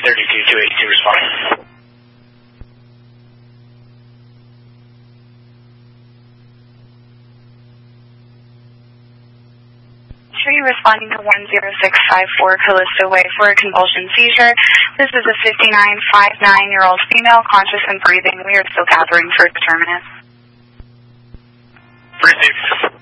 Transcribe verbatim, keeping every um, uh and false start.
thirty-two two eighty-two responding. Tree responding to one zero six five four Callisto Way for a convulsion seizure. This is a fifty-nine, fifty-nine-year-old female, conscious and breathing. We are still gathering for a determinant. Received.